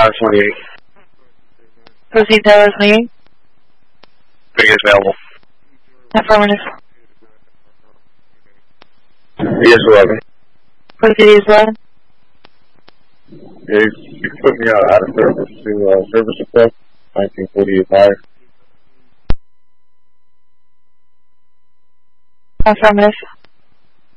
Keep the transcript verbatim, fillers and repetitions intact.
Tower twenty-eight. Proceed Tower twenty-eight. Big is available. Affirmative. E S eleven. Proceed E S eleven. Yeah, you can put me out, out of service to uh, service request, nineteen forty-eight higher. Affirmative.